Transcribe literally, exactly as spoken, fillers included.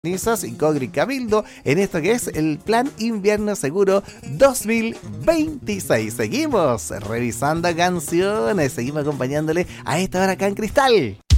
Nisas y Cogri Cabildo en esto que es el Plan Invierno Seguro dos mil veintiséis. Seguimos revisando canciones, seguimos acompañándole a esta hora acá en Cristal.